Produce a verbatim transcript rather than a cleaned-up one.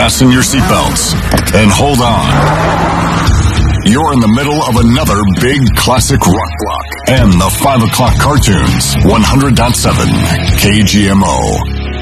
Fasten your seatbelts and hold on. You're in the middle of another big classic rock block and the five o'clock cartoons. one hundred point seven K G M O.